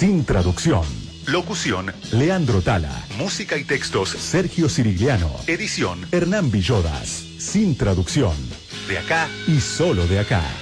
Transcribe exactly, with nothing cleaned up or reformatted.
sin traducción. Locución, Leandro Tala. música y textos, Sergio Cirigliano. edición, Hernán Villodas. Sin traducción. de acá Y solo de acá.